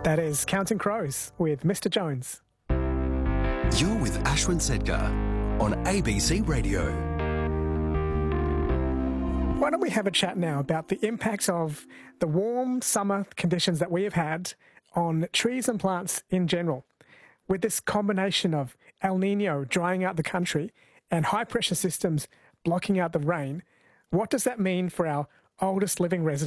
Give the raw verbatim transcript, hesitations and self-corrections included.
That is Counting Crows with Mister Jones. You're with Ashwin Sedgar on A B C Radio. Why don't we have a chat now about the impacts of the warm summer conditions that we have had on trees and plants in general, with this combination of El Nino drying out the country and high pressure systems blocking out the rain. What does that mean for our oldest living residents?